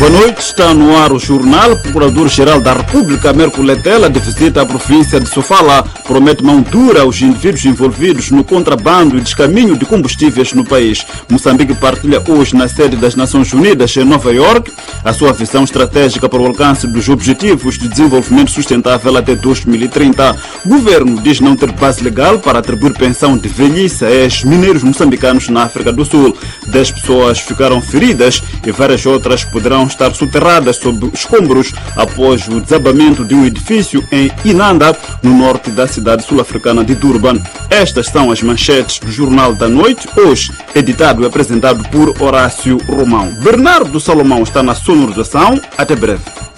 Boa noite, está no ar o jornal. O Procurador-Geral da República, Américo Letela, de visita à província de Sofala, promete mão dura aos indivíduos envolvidos no contrabando e descaminho de combustíveis no país. Moçambique partilha hoje na sede das Nações Unidas em Nova York a sua visão estratégica para o alcance dos Objetivos de Desenvolvimento Sustentável até 2030. O governo diz não ter base legal para atribuir pensão de velhice a ex-mineiros moçambicanos na África do Sul. 10 pessoas ficaram feridas e várias outras poderão estar soterradas sob escombros após o desabamento de um edifício em Inanda, no norte da cidade sul-africana de Durban. Estas são as manchetes do Jornal da Noite, hoje editado e apresentado por Horácio Romão. Bernardo Salomão está na sonorização. Até breve.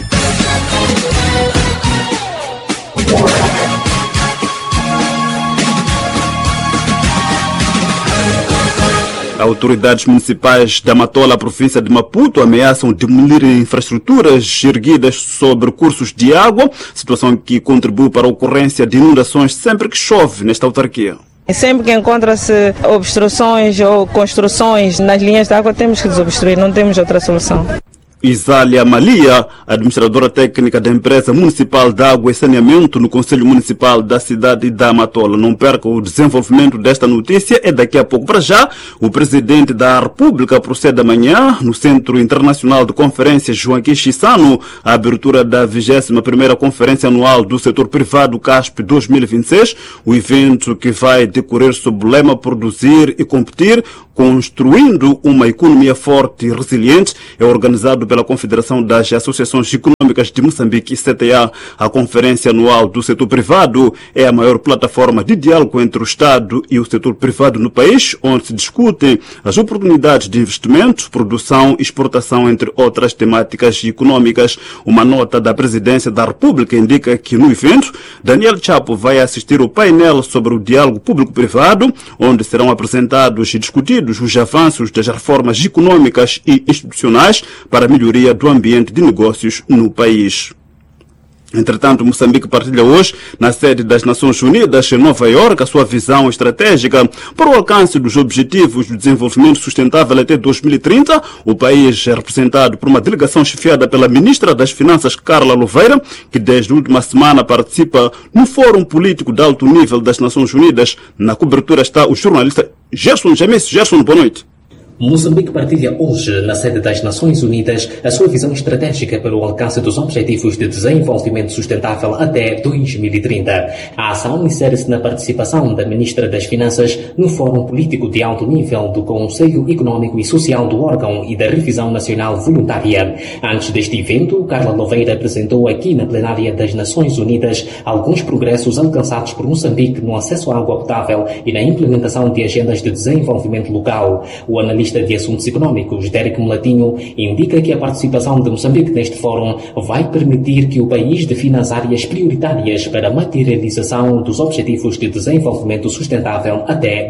Autoridades municipais da Matola, província de Maputo, ameaçam demolir infraestruturas erguidas sobre cursos de água, situação que contribui para a ocorrência de inundações sempre que chove nesta autarquia. Sempre que encontra-se obstruções ou construções nas linhas de água, temos que desobstruir, não temos outra solução. Isália Malia, administradora técnica da empresa municipal de água e saneamento no Conselho Municipal da cidade da Matola. Não perca o desenvolvimento desta notícia, é daqui a pouco. Para já, o presidente da República procede amanhã no Centro Internacional de Conferências Joaquim Chissano a abertura da 21ª Conferência Anual do Setor Privado CASP 2026, o evento que vai decorrer sob o lema Produzir e Competir, construindo uma economia forte e resiliente, é organizado pela Confederação das Associações Econômicas de Moçambique, CTA. A Conferência Anual do Setor Privado é a maior plataforma de diálogo entre o Estado e o setor privado no país, onde se discutem as oportunidades de investimento, produção e exportação, entre outras temáticas econômicas. Uma nota da Presidência da República indica que no evento, Daniel Chapo vai assistir ao painel sobre o diálogo público-privado, onde serão apresentados e discutidos os avanços das reformas econômicas e institucionais para a melhoria do ambiente de negócios no país. Entretanto, Moçambique partilha hoje, na sede das Nações Unidas, em Nova York, a sua visão estratégica para o alcance dos Objetivos de Desenvolvimento Sustentável até 2030. O país é representado por uma delegação chefiada pela Ministra das Finanças, Carla Louveira, que desde a última semana participa no Fórum Político de Alto Nível das Nações Unidas. Na cobertura está o jornalista Gerson James. Gerson, boa noite. Moçambique partilha hoje, na sede das Nações Unidas, a sua visão estratégica para o alcance dos Objetivos de Desenvolvimento Sustentável até 2030. A ação insere-se na participação da Ministra das Finanças no Fórum Político de Alto Nível do Conselho Econômico e Social do órgão e da Revisão Nacional Voluntária. Antes deste evento, Carla Louveira apresentou aqui na plenária das Nações Unidas alguns progressos alcançados por Moçambique no acesso à água potável e na implementação de agendas de desenvolvimento local. O analista de Assuntos Econômicos, Dérico Mulatinho, indica que a participação de Moçambique neste fórum vai permitir que o país defina as áreas prioritárias para a materialização dos Objetivos de Desenvolvimento Sustentável até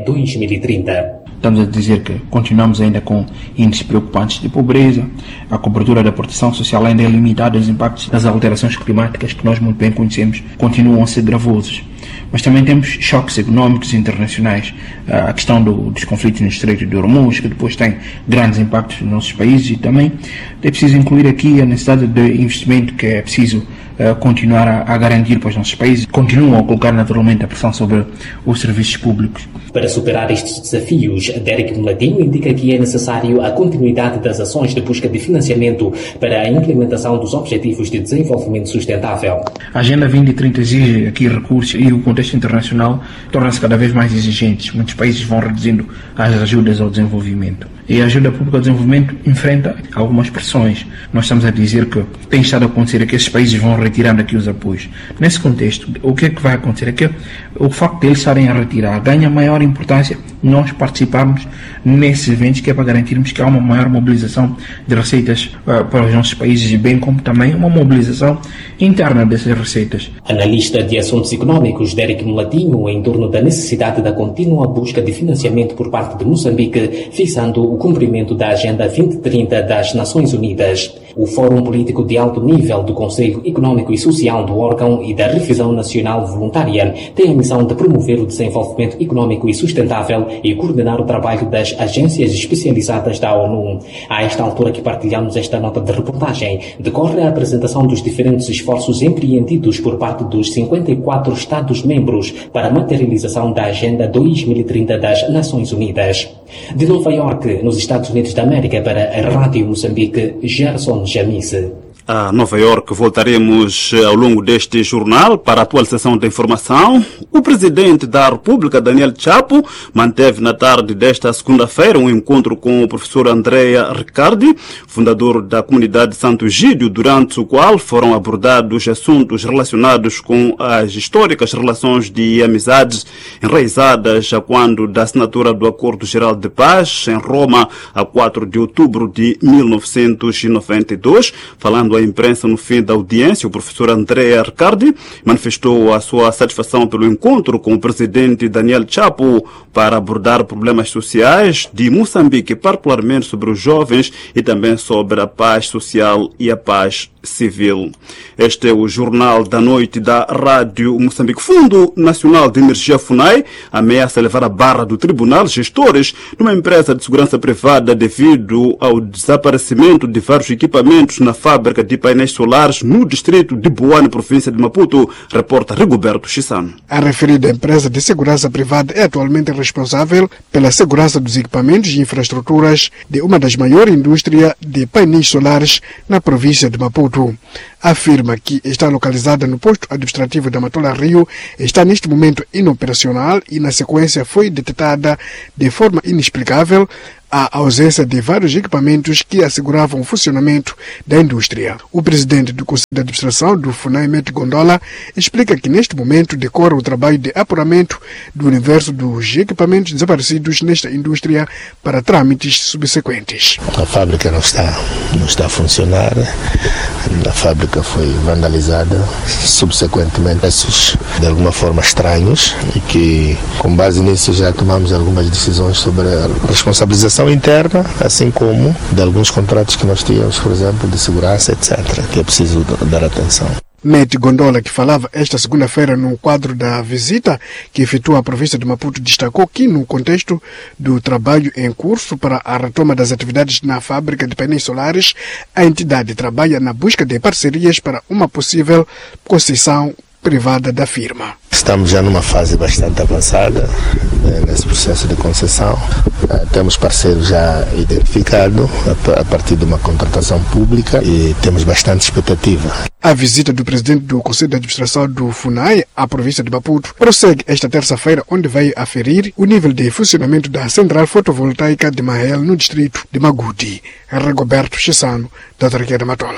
2030. Estamos a dizer que continuamos ainda com índices preocupantes de pobreza, a cobertura da proteção social ainda é limitada, os impactos das alterações climáticas que nós muito bem conhecemos continuam a ser gravosos. Mas também temos choques económicos internacionais, a questão dos conflitos no Estreito de Hormuz, que depois tem grandes impactos nos nossos países, e também é preciso incluir aqui a necessidade de investimento que é preciso continuar a garantir para os nossos países, continuam a colocar naturalmente a pressão sobre os serviços públicos. Para superar estes desafios, Dérico Mulatinho indica que é necessário a continuidade das ações de busca de financiamento para a implementação dos Objetivos de Desenvolvimento Sustentável. A Agenda 2030 exige aqui recursos e o contexto internacional torna-se cada vez mais exigente. Muitos países vão reduzindo as ajudas ao desenvolvimento. E a ajuda pública ao desenvolvimento enfrenta algumas pressões. Nós estamos a dizer que tem estado a acontecer é que esses países vão retirando aqui os apoios. Nesse contexto, o que é que vai acontecer? É que o facto de eles estarem a retirar ganha maior importância nós participarmos nesses eventos, que é para garantirmos que há uma maior mobilização de receitas para os nossos países, bem como também uma mobilização interna dessas receitas. Analista de Assuntos Econômicos, Dérico Mulatinho, em torno da necessidade da contínua busca de financiamento por parte de Moçambique, fixando o cumprimento da Agenda 2030 das Nações Unidas. O Fórum Político de Alto Nível do Conselho Econômico e Social do órgão e da Revisão Nacional Voluntária tem a missão de promover o desenvolvimento econômico e sustentável e coordenar o trabalho das agências especializadas da ONU. A esta altura que partilhamos esta nota de reportagem, decorre a apresentação dos diferentes esforços empreendidos por parte dos 54 Estados-membros para a materialização da Agenda 2030 das Nações Unidas. De Nova York, nos Estados Unidos da América, para a Rádio Moçambique, Gerson Jamice. A Nova York, voltaremos ao longo deste jornal para a atualização da informação. O presidente da República, Daniel Chapo, manteve na tarde desta segunda-feira um encontro com o professor Andrea Riccardi, fundador da comunidade Santo Egídio, durante o qual foram abordados assuntos relacionados com as históricas relações de amizades enraizadas a quando da assinatura do Acordo Geral de Paz em Roma a 4 de outubro de 1992. Falando à imprensa no fim da audiência, o professor Andrea Riccardi manifestou a sua satisfação pelo encontro com o presidente Daniel Chapo para abordar problemas sociais de Moçambique, particularmente sobre os jovens e também sobre a paz social e a paz civil. Este é o Jornal da Noite da Rádio Moçambique. Fundo Nacional de Energia FUNAI ameaça levar a barra do tribunal gestores numa empresa de segurança privada devido ao desaparecimento de vários equipamentos na fábrica de painéis solares no distrito de Boane, província de Maputo, reporta Rigoberto Chissano. A referida empresa de segurança privada é atualmente responsável pela segurança dos equipamentos e infraestruturas de uma das maiores indústrias de painéis solares na província de Maputo. Afirma que está localizada no posto administrativo da Matola Rio, está neste momento inoperacional e na sequência foi detectada de forma inexplicável a ausência de vários equipamentos que asseguravam o funcionamento da indústria. O presidente do Conselho de Administração do FUNAI, Mete Gondola, explica que neste momento decorre o trabalho de apuramento do universo dos equipamentos desaparecidos nesta indústria para trâmites subsequentes. A fábrica não está a funcionar, a fábrica foi vandalizada, subsequentemente esses de alguma forma estranhos e que com base nisso já tomamos algumas decisões sobre a responsabilização interna, assim como de alguns contratos que nós tínhamos, por exemplo, de segurança, etc., que é preciso dar atenção. Mete Gondola, que falava esta segunda-feira no quadro da visita que efetua a província de Maputo, destacou que no contexto do trabalho em curso para a retoma das atividades na fábrica de painéis solares, a entidade trabalha na busca de parcerias para uma possível concessão privada da firma. Estamos já numa fase bastante avançada nesse processo de concessão. Temos parceiros já identificados a partir de uma contratação pública e temos bastante expectativa. A visita do presidente do Conselho de Administração do FUNAI à província de Maputo prossegue esta terça-feira, onde vai aferir o nível de funcionamento da central fotovoltaica de Mahel no distrito de Magudi. Rigoberto Chissano, da Autarquia da Matola.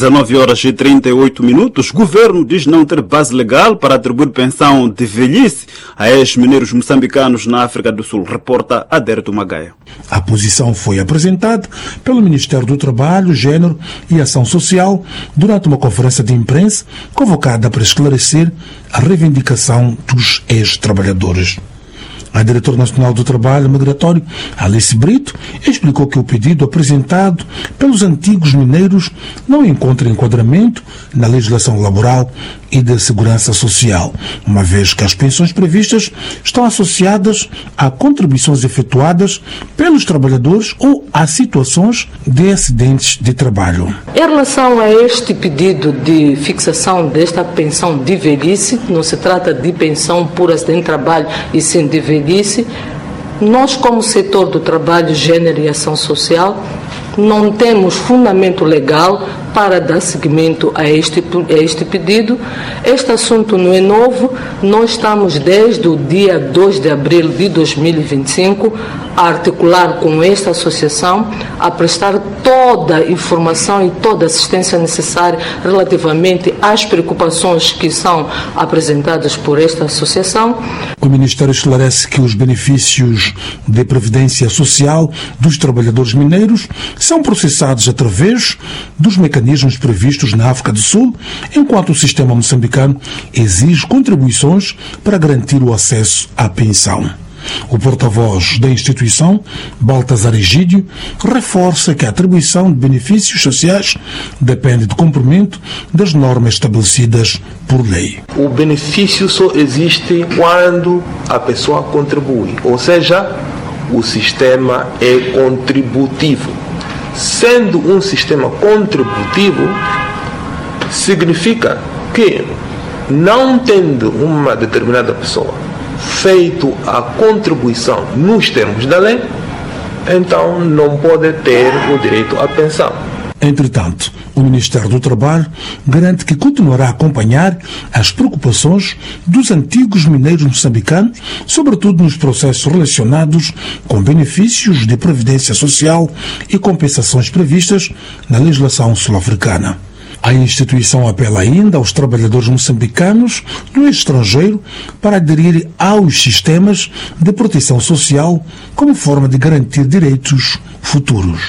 19h38. Governo diz não ter base legal para atribuir pensão de velhice a ex-mineiros moçambicanos na África do Sul, reporta Adérito Magaia. A posição foi apresentada pelo Ministério do Trabalho, Gênero e Ação Social durante uma conferência de imprensa convocada para esclarecer a reivindicação dos ex-trabalhadores. A diretora nacional do Trabalho Migratório, Alice Brito, explicou que o pedido apresentado pelos antigos mineiros não encontra enquadramento na legislação laboral e da segurança social, uma vez que as pensões previstas estão associadas a contribuições efetuadas pelos trabalhadores ou a situações de acidentes de trabalho. Em relação a este pedido de fixação desta pensão de velhice, não se trata de pensão por acidente de trabalho e sim de velhice. Nós, como setor do trabalho, gênero e ação social, não temos fundamento legal para dar seguimento a este pedido. Este assunto não é novo. Nós estamos desde o dia 2 de abril de 2025 a articular com esta associação, a prestar toda a informação e toda a assistência necessária relativamente às preocupações que são apresentadas por esta associação. O Ministério esclarece que os benefícios de previdência social dos trabalhadores mineiros são processados através dos mecanismos previstos na África do Sul, enquanto o sistema moçambicano exige contribuições para garantir o acesso à pensão. O porta-voz da instituição, Baltazar Egídio, reforça que a atribuição de benefícios sociais depende do cumprimento das normas estabelecidas por lei. O benefício só existe quando a pessoa contribui, ou seja, o sistema é contributivo. Sendo um sistema contributivo, significa que, não tendo uma determinada pessoa feito a contribuição nos termos da lei, então não pode ter o direito à pensão. Entretanto, o Ministério do Trabalho garante que continuará a acompanhar as preocupações dos antigos mineiros moçambicanos, sobretudo nos processos relacionados com benefícios de previdência social e compensações previstas na legislação sul-africana. A instituição apela ainda aos trabalhadores moçambicanos no estrangeiro para aderir aos sistemas de proteção social como forma de garantir direitos futuros.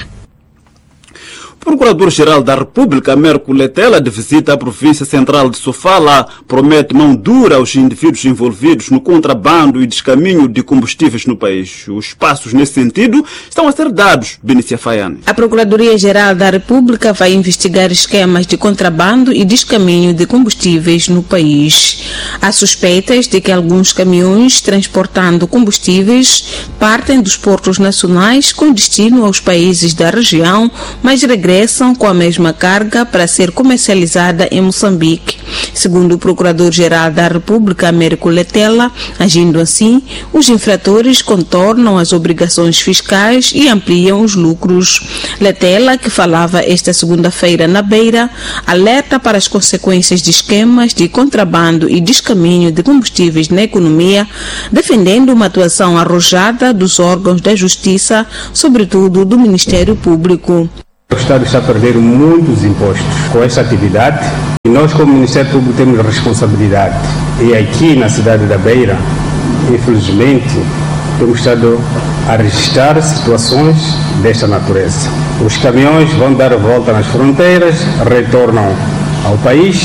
O Procurador-Geral da República, Américo Letela, de visita à província central de Sofala, promete mão dura aos indivíduos envolvidos no contrabando e descaminho de combustíveis no país. Os passos nesse sentido estão a ser dados, Benícia Faiane. A Procuradoria-Geral da República vai investigar esquemas de contrabando e descaminho de combustíveis no país. Há suspeitas de que alguns caminhões transportando combustíveis partem dos portos nacionais com destino aos países da região, mas regressam com a mesma carga para ser comercializada em Moçambique. Segundo o Procurador-Geral da República, Américo Letela, agindo assim, os infratores contornam as obrigações fiscais e ampliam os lucros. Letela, que falava esta segunda-feira na Beira, alerta para as consequências de esquemas de contrabando e descaminho de combustíveis na economia, defendendo uma atuação arrojada dos órgãos da Justiça, sobretudo do Ministério Público. O Estado está a perder muitos impostos com esta atividade e nós, como Ministério Público, temos responsabilidade. E aqui na cidade da Beira, infelizmente, temos estado a registrar situações desta natureza. Os caminhões vão dar a volta nas fronteiras, retornam ao país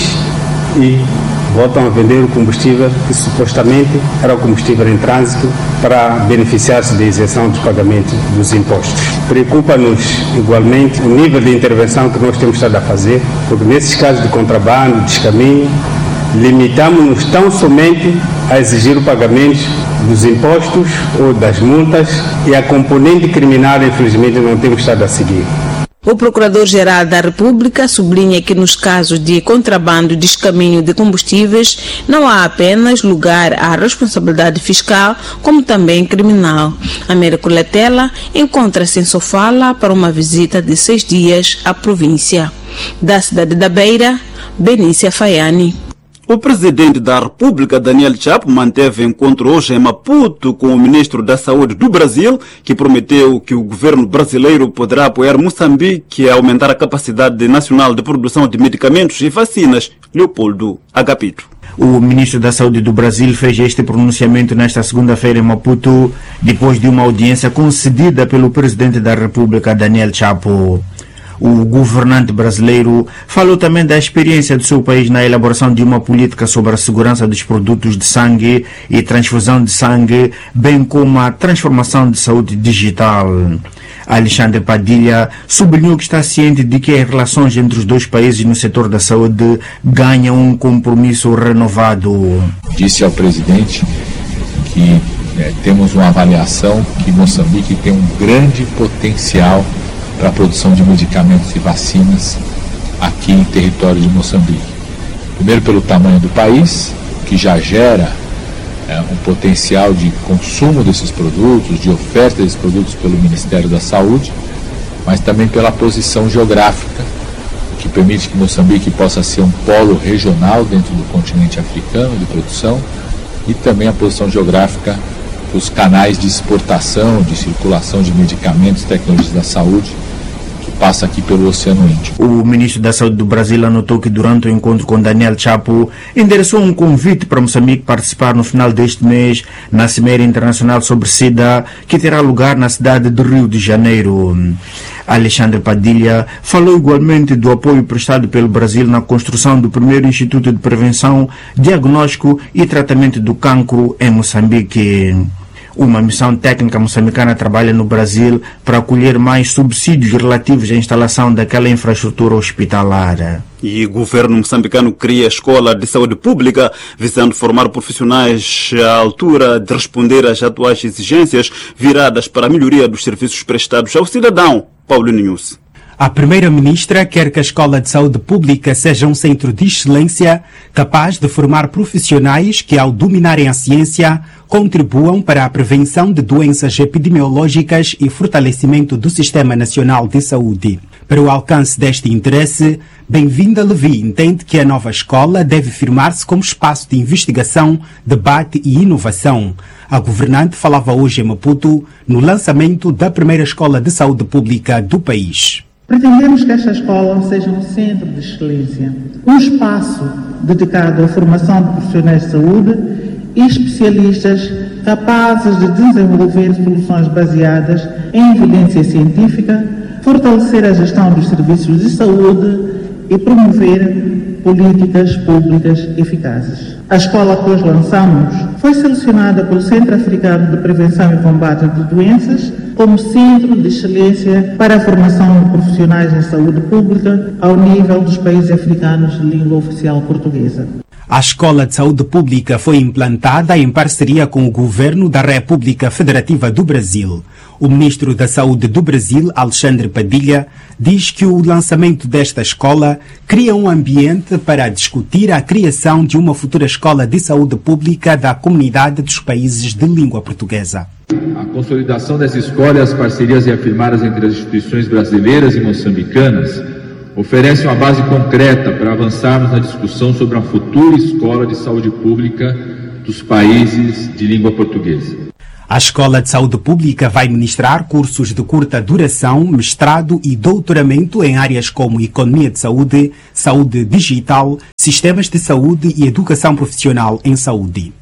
e voltam a vender o combustível que supostamente era o combustível em trânsito para beneficiar-se da isenção dos pagamentos dos impostos. Preocupa-nos igualmente o nível de intervenção que nós temos estado a fazer, porque nesses casos de contrabando, descaminho, limitamos-nos tão somente a exigir o pagamento dos impostos ou das multas e a componente criminal, infelizmente, não temos estado a seguir. O Procurador-Geral da República sublinha que nos casos de contrabando e descaminho de combustíveis não há apenas lugar à responsabilidade fiscal, como também criminal. Américo Letela encontra-se em Sofala para uma visita de 6 dias à província. Da cidade da Beira, Benícia Faiane. O presidente da República, Daniel Chapo, manteve encontro hoje em Maputo com o ministro da Saúde do Brasil, que prometeu que o governo brasileiro poderá apoiar Moçambique a aumentar a capacidade nacional de produção de medicamentos e vacinas. Leopoldo Agapito. O ministro da Saúde do Brasil fez este pronunciamento nesta segunda-feira em Maputo, depois de uma audiência concedida pelo presidente da República, Daniel Chapo. O governante brasileiro falou também da experiência do seu país na elaboração de uma política sobre a segurança dos produtos de sangue e transfusão de sangue, bem como a transformação de saúde digital. Alexandre Padilha sublinhou que está ciente de que as relações entre os dois países no setor da saúde ganham um compromisso renovado. Disse ao presidente que temos uma avaliação que Moçambique tem um grande potencial para a produção de medicamentos e vacinas aqui em território de Moçambique. Primeiro pelo tamanho do país, que já gera um potencial de consumo desses produtos, de oferta desses produtos pelo Ministério da Saúde, mas também pela posição geográfica, que permite que Moçambique possa ser um polo regional dentro do continente africano de produção, e também a posição geográfica dos canais de exportação, de circulação de medicamentos e tecnologias da saúde, que passa aqui pelo Oceano Índico. O ministro da Saúde do Brasil anotou que durante o encontro com Daniel Chapo endereçou um convite para Moçambique participar no final deste mês na Cimeira Internacional sobre SIDA, que terá lugar na cidade de Rio de Janeiro. Alexandre Padilha falou igualmente do apoio prestado pelo Brasil na construção do primeiro Instituto de Prevenção, Diagnóstico e Tratamento do Cancro em Moçambique. Uma missão técnica moçambicana trabalha no Brasil para colher mais subsídios relativos à instalação daquela infraestrutura hospitalar. E o governo moçambicano cria a Escola de Saúde Pública, visando formar profissionais à altura de responder às atuais exigências viradas para a melhoria dos serviços prestados ao cidadão. Paulo Nunes. A primeira-ministra quer que a Escola de Saúde Pública seja um centro de excelência capaz de formar profissionais que, ao dominarem a ciência, contribuam para a prevenção de doenças epidemiológicas e fortalecimento do Sistema Nacional de Saúde. Para o alcance deste interesse, Bem-vinda Levi entende que a nova escola deve firmar-se como espaço de investigação, debate e inovação. A governante falava hoje em Maputo no lançamento da primeira Escola de Saúde Pública do país. Pretendemos que esta escola seja um centro de excelência, um espaço dedicado à formação de profissionais de saúde e especialistas capazes de desenvolver soluções baseadas em evidência científica, fortalecer a gestão dos serviços de saúde e promover políticas públicas eficazes. A escola que hoje lançamos foi selecionada pelo Centro Africano de Prevenção e Combate de Doenças como centro de excelência para a formação de profissionais em saúde pública ao nível dos países africanos de língua oficial portuguesa. A Escola de Saúde Pública foi implantada em parceria com o Governo da República Federativa do Brasil. O ministro da Saúde do Brasil, Alexandre Padilha, diz que o lançamento desta escola cria um ambiente para discutir a criação de uma futura escola de saúde pública da comunidade dos países de língua portuguesa. A consolidação dessa escola e as parcerias reafirmadas entre as instituições brasileiras e moçambicanas oferece uma base concreta para avançarmos na discussão sobre a futura escola de saúde pública dos países de língua portuguesa. A Escola de Saúde Pública vai ministrar cursos de curta duração, mestrado e doutoramento em áreas como economia de saúde, saúde digital, sistemas de saúde e educação profissional em saúde.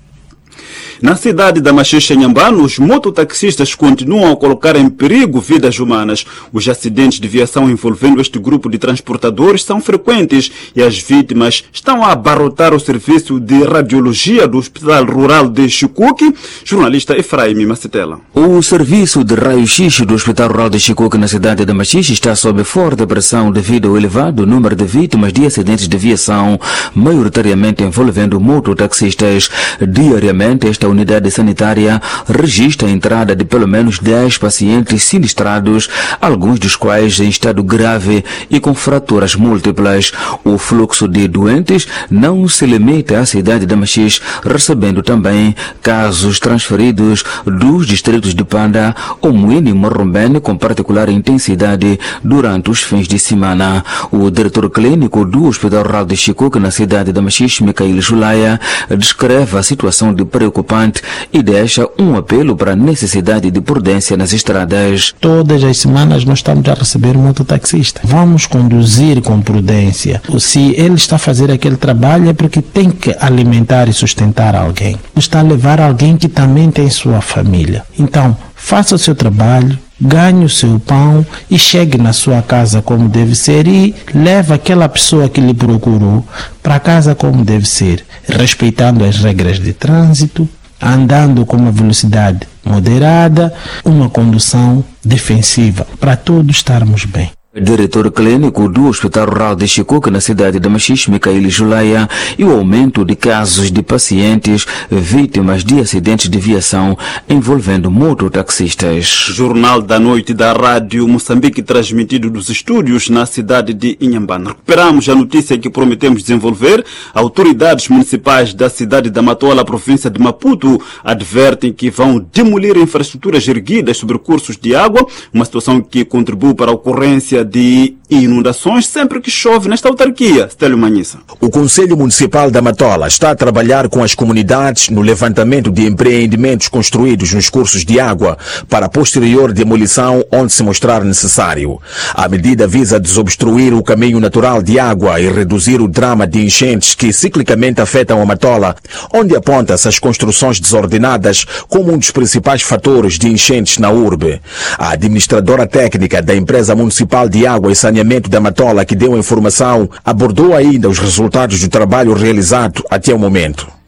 Na cidade da Machixe, Inhambane, os mototaxistas continuam a colocar em perigo vidas humanas. Os acidentes de viação envolvendo este grupo de transportadores são frequentes e as vítimas estão a abarrotar o serviço de radiologia do Hospital Rural de Chicuque. Jornalista Efraim Macetela. O serviço de raio-x do Hospital Rural de Chicuque na cidade da Machixe está sob forte pressão devido ao elevado número de vítimas de acidentes de viação, maioritariamente envolvendo mototaxistas. Diariamente, esta unidade sanitária registra a entrada de pelo menos 10 pacientes sinistrados, alguns dos quais em estado grave e com fraturas múltiplas. O fluxo de doentes não se limita à cidade da Machixe, recebendo também casos transferidos dos distritos de Panda, Omuíne e Morrombene com particular intensidade durante os fins de semana. O diretor clínico do Hospital Rural de Chicuque na cidade da Machixe, Micael Julaia, descreve a situação de preocupante e deixa um apelo para a necessidade de prudência nas estradas. Todas as semanas nós estamos a receber um mototaxista. Vamos conduzir com prudência. Se ele está a fazer aquele trabalho é porque tem que alimentar e sustentar alguém. Está a levar alguém que também tem sua família. Então, faça o seu trabalho, ganhe o seu pão e chegue na sua casa como deve ser e leve aquela pessoa que lhe procurou para casa como deve ser, respeitando as regras de trânsito, andando com uma velocidade moderada, uma condução defensiva, para todos estarmos bem. Diretor clínico do Hospital Rural de Chicuque na cidade da Machixe, Micael Julaia, e o aumento de casos de pacientes vítimas de acidentes de viação envolvendo mototaxistas. Jornal da Noite da Rádio Moçambique, transmitido dos estúdios na cidade de Inhambane. Recuperamos a notícia que prometemos desenvolver. Autoridades municipais da cidade da Matola, província de Maputo, advertem que vão demolir infraestruturas erguidas sobre cursos de água, uma situação que contribui para a ocorrência de inundações sempre que chove nesta autarquia. Stélio Manhissa. O Conselho Municipal da Matola está a trabalhar com as comunidades no levantamento de empreendimentos construídos nos cursos de água para a posterior demolição onde se mostrar necessário. A medida visa desobstruir o caminho natural de água e reduzir o drama de enchentes que ciclicamente afetam a Matola, onde aponta-se as construções desordenadas como um dos principais fatores de enchentes na urbe. A administradora técnica da empresa municipal de água e saneamento da Matola, que deu a informação, abordou ainda os resultados do trabalho realizado até o momento.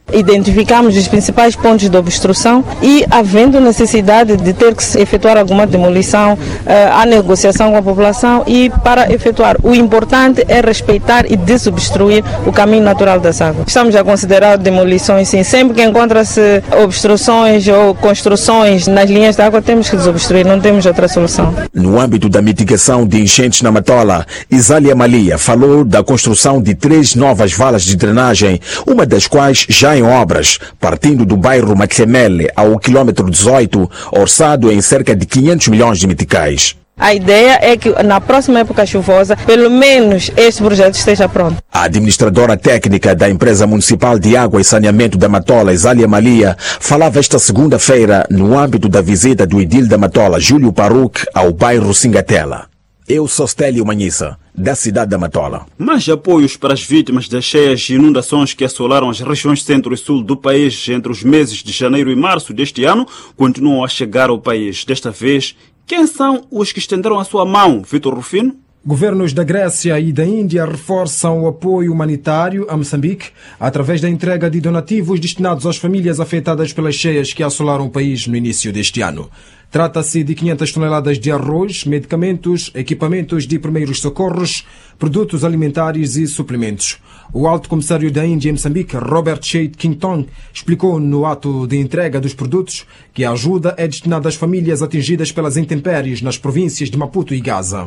Identificamos os principais pontos de obstrução e, havendo necessidade de ter que se efetuar alguma demolição, há negociação com a população e, para efetuar, o importante é respeitar e desobstruir o caminho natural das águas. Estamos a considerar demolições, sim. Sempre que encontra-se obstruções ou construções nas linhas de água, temos que desobstruir, não temos outra solução. No âmbito da mitigação de enchentes na Matola, Isália Malia falou da construção de 3 novas valas de drenagem, uma das quais já em obras, partindo do bairro Matlemele ao quilômetro 18, orçado em cerca de 500 milhões de meticais. A ideia é que na próxima época chuvosa, pelo menos este projeto esteja pronto. A administradora técnica da empresa municipal de água e saneamento da Matola, Isália Malia, falava esta segunda-feira no âmbito da visita do edil da Matola, Júlio Paruc, ao bairro Singatela. Eu sou Stélio Manhissa, da cidade da Matola. Mais apoios para as vítimas das cheias e inundações que assolaram as regiões centro e sul do país entre os meses de janeiro e março deste ano continuam a chegar ao país. Desta vez, quem são os que estenderam a sua mão, Vitor Rufino? Governos da Grécia e da Índia reforçam o apoio humanitário a Moçambique através da entrega de donativos destinados às famílias afetadas pelas cheias que assolaram o país no início deste ano. Trata-se de 500 toneladas de arroz, medicamentos, equipamentos de primeiros socorros, produtos alimentares e suplementos. O alto comissário da Índia em Moçambique, Robert Shade Kington, explicou no ato de entrega dos produtos que a ajuda é destinada às famílias atingidas pelas intempéries nas províncias de Maputo e Gaza.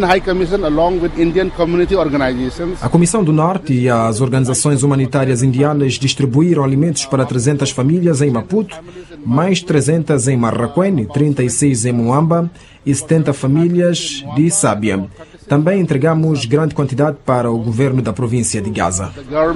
A Comissão do Norte e as organizações humanitárias indianas distribuíram alimentos para 300 famílias em Maputo, mais 300 em Marraquém, 36 em Moamba e 70 famílias de Sábia. Também entregamos grande quantidade para o governo da província de Gaza.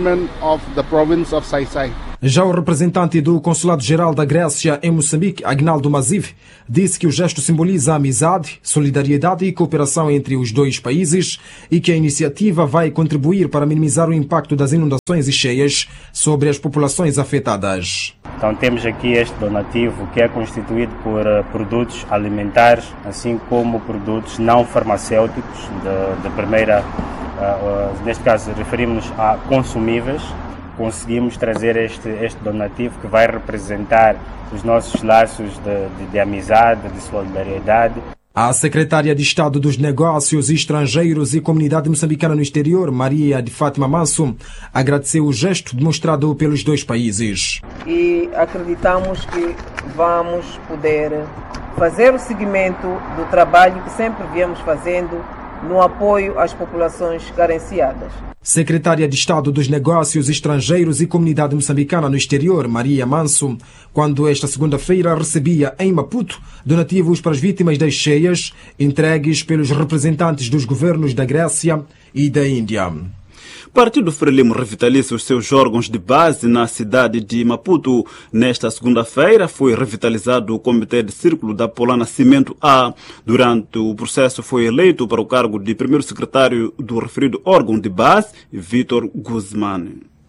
Já o representante do Consulado-Geral da Grécia em Moçambique, Agnaldo Maziv, disse que o gesto simboliza amizade, solidariedade e cooperação entre os dois países e que a iniciativa vai contribuir para minimizar o impacto das inundações e cheias sobre as populações afetadas. Então temos aqui este donativo que é constituído por produtos alimentares, assim como produtos não farmacêuticos de primeira, neste caso referimos-nos a consumíveis. Conseguimos trazer este donativo que vai representar os nossos laços de amizade, de solidariedade. A secretária de Estado dos Negócios Estrangeiros e Comunidade Moçambicana no Exterior, Maria de Fátima Manso, agradeceu o gesto demonstrado pelos dois países. E acreditamos que vamos poder fazer o seguimento do trabalho que sempre viemos fazendo no apoio às populações carenciadas. Secretária de Estado dos Negócios Estrangeiros e Comunidade Moçambicana no Exterior, Maria Manso, quando esta segunda-feira recebia em Maputo donativos para as vítimas das cheias entregues pelos representantes dos governos da Grécia e da Índia. Partido Frelimo revitaliza os seus órgãos de base na cidade de Maputo. Nesta segunda-feira foi revitalizado o Comitê de Círculo da Polana Cimento A. Durante o processo foi eleito para o cargo de primeiro secretário do referido órgão de base, Vitor Guzmán.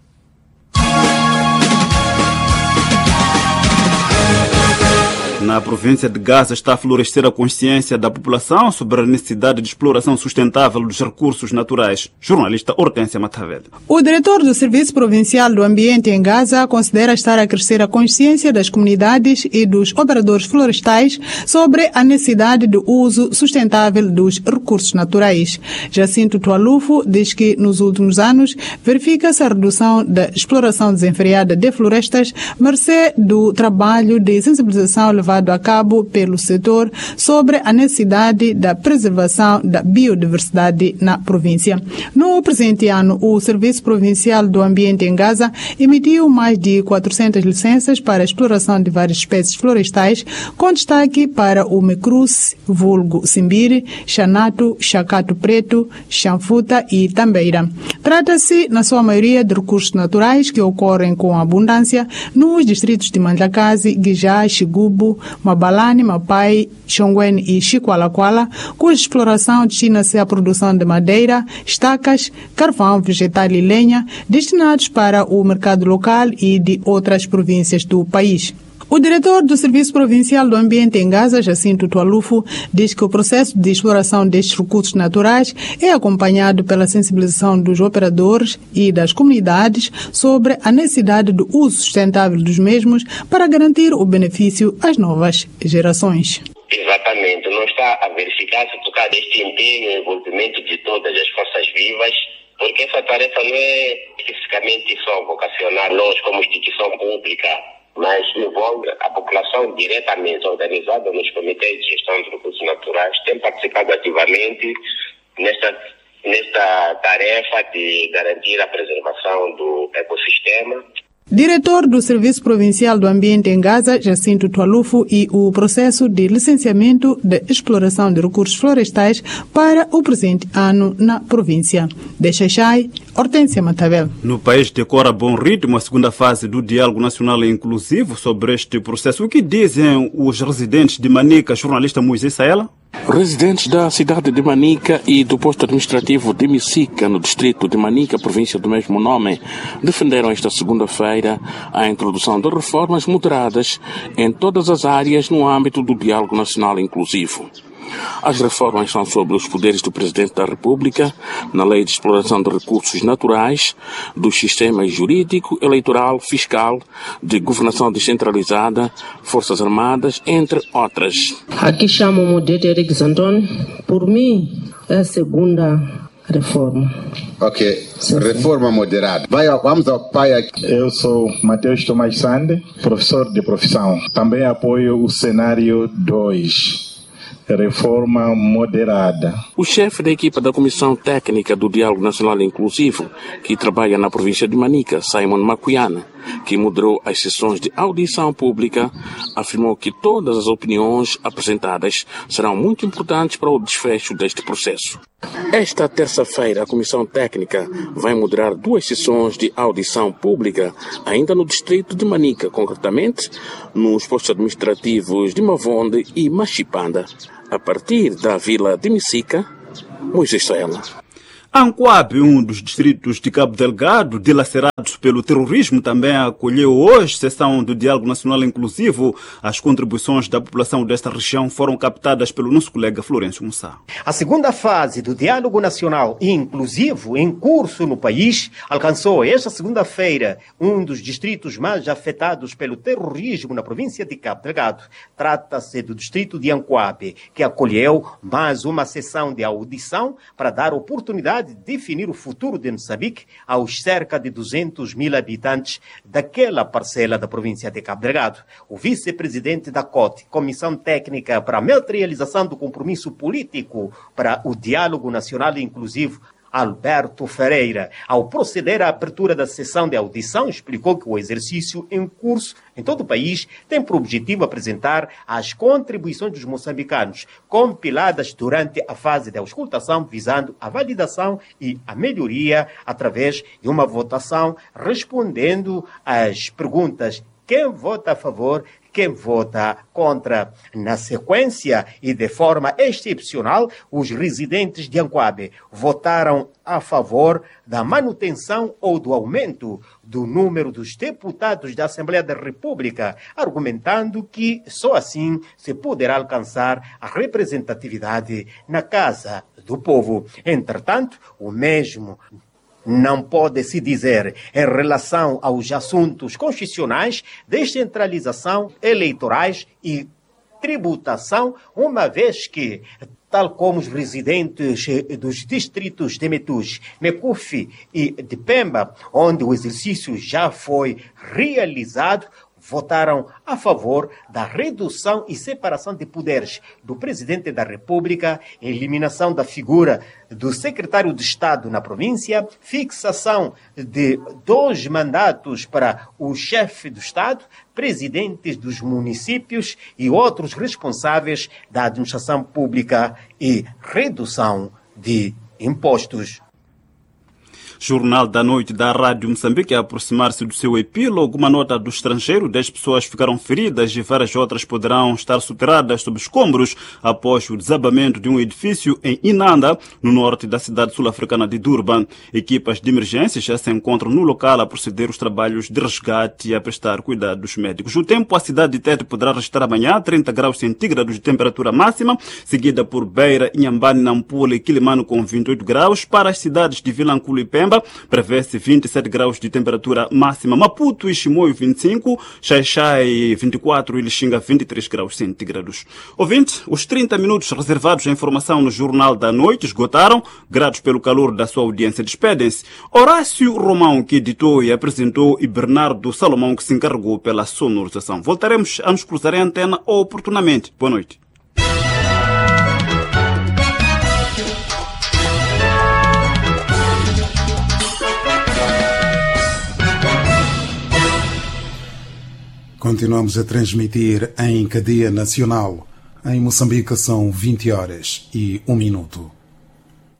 Na província de Gaza está a florescer a consciência da população sobre a necessidade de exploração sustentável dos recursos naturais. Jornalista Hortência Matavela. O diretor do Serviço Provincial do Ambiente em Gaza considera estar a crescer a consciência das comunidades e dos operadores florestais sobre a necessidade do uso sustentável dos recursos naturais. Jacinto Tualufo diz que nos últimos anos verifica-se a redução da exploração desenfreada de florestas, mercê do trabalho de sensibilização levado a cabo pelo setor sobre a necessidade da preservação da biodiversidade na província. No presente ano, o Serviço Provincial do Ambiente em Gaza emitiu mais de 400 licenças para a exploração de várias espécies florestais, com destaque para o mecruce, vulgo simbire, xanato, chacato preto, chanfuta e tambeira. Trata-se, na sua maioria, de recursos naturais que ocorrem com abundância nos distritos de Mandlakazi, Guijá, Xigubo, Mabalane, Mapai, Xongwen e Chiqualaquala, cuja exploração destina-se à produção de madeira, estacas, carvão vegetal e lenha, destinados para o mercado local e de outras províncias do país. O diretor do Serviço Provincial do Ambiente em Gaza, Jacinto Tualufo, diz que o processo de exploração destes recursos naturais é acompanhado pela sensibilização dos operadores e das comunidades sobre a necessidade do uso sustentável dos mesmos para garantir o benefício às novas gerações. Exatamente, não está a verificar-se por causa deste empenho e envolvimento de todas as forças vivas, porque essa tarefa não é especificamente só vocacionar nós como instituição pública, mas envolve a população diretamente organizada nos comitês de gestão de recursos naturais, tem participado ativamente nesta tarefa de garantir a preservação do ecossistema. Diretor do Serviço Provincial do Ambiente em Gaza, Jacinto Tualufo, e o processo de licenciamento de exploração de recursos florestais para o presente ano na província de Xai-Xai, Hortência Matavel. No país decora a bom ritmo a segunda fase do Diálogo Nacional Inclusivo. Sobre este processo, o que dizem os residentes de Manica, jornalista Moisés Saela? Residentes da cidade de Manica e do posto administrativo de Micica, no distrito de Manica, província do mesmo nome, defenderam esta segunda-feira a introdução de reformas moderadas em todas as áreas no âmbito do Diálogo Nacional Inclusivo. As reformas são sobre os poderes do Presidente da República, na Lei de Exploração de Recursos Naturais, dos sistemas jurídico, eleitoral, fiscal, de governação descentralizada, Forças Armadas, entre outras. Aqui chamo-me de Eric Zanton. Por mim, é a segunda reforma. Ok, reforma moderada. Vamos ao pai aqui. Eu sou Matheus Tomás Sande, professor de profissão. Também apoio o cenário 2. Reforma moderada. O chefe da equipa da Comissão Técnica do Diálogo Nacional Inclusivo, que trabalha na província de Manica, Simon Macuiana, que moderou as sessões de audição pública, afirmou que todas as opiniões apresentadas serão muito importantes para o desfecho deste processo. Esta terça-feira, a Comissão Técnica vai moderar 2 sessões de audição pública, ainda no distrito de Manica, concretamente nos postos administrativos de Mavonde e Machipanda, a partir da vila de Micica, Moisés Saela. Ancoabe, um dos distritos de Cabo Delgado, dilacerados pelo terrorismo, também acolheu hoje sessão do Diálogo Nacional Inclusivo. As contribuições da população desta região foram captadas pelo nosso colega Florencio Mussá. A segunda fase do Diálogo Nacional Inclusivo, em curso no país, alcançou esta segunda-feira um dos distritos mais afetados pelo terrorismo na província de Cabo Delgado. Trata-se do distrito de Ancoabe, que acolheu mais uma sessão de audição para dar oportunidade de definir o futuro de Moçambique aos cerca de 200 mil habitantes daquela parcela da província de Cabo Delgado. O vice-presidente da COTE, Comissão Técnica para a Materialização do Compromisso Político para o Diálogo Nacional Inclusivo, Alberto Ferreira, ao proceder à abertura da sessão de audição, explicou que o exercício em curso em todo o país tem por objetivo apresentar as contribuições dos moçambicanos compiladas durante a fase de auscultação, visando a validação e a melhoria através de uma votação, respondendo às perguntas: quem vota a favor, quem vota contra. Na sequência e de forma excepcional, os residentes de Ancoabe votaram a favor da manutenção ou do aumento do número dos deputados da Assembleia da República, argumentando que só assim se poderá alcançar a representatividade na Casa do Povo. Entretanto, o mesmo não pode se dizer em relação aos assuntos constitucionais, descentralização, eleitorais e tributação, uma vez que, tal como os residentes dos distritos de Metus, Mecufi e de Pemba, onde o exercício já foi realizado, votaram a favor da redução e separação de poderes do Presidente da República, eliminação da figura do Secretário de Estado na província, fixação de 2 mandatos para o chefe do Estado, presidentes dos municípios e outros responsáveis da administração pública e redução de impostos. Jornal da Noite da Rádio Moçambique a aproximar-se do seu epílogo. Uma nota do estrangeiro: 10 pessoas ficaram feridas e várias outras poderão estar soterradas sob escombros após o desabamento de um edifício em Inanda, no norte da cidade sul-africana de Durban. Equipas de emergência já se encontram no local a proceder aos trabalhos de resgate e a prestar cuidados médicos. O tempo: a cidade de Tete poderá registrar amanhã 30 graus centígrados de temperatura máxima, seguida por Beira, Inhambane, Nampula e Quilimano com 28 graus. Para as cidades de Vilanculo e Pemba, prevê-se 27 graus de temperatura máxima. Maputo e Chimoio, 25, Xai-Xai, 24 e Lixinga, 23 graus centígrados. Ouvinte, os 30 minutos reservados à informação no Jornal da Noite esgotaram. Gratos pelo calor da sua audiência, despedem-se Horácio Romão, que editou e apresentou, e Bernardo Salomão, que se encarregou pela sonorização. Voltaremos a nos cruzar em antena oportunamente. Boa noite. Continuamos a transmitir em cadeia nacional. Em Moçambique são 20 horas e 1 minuto.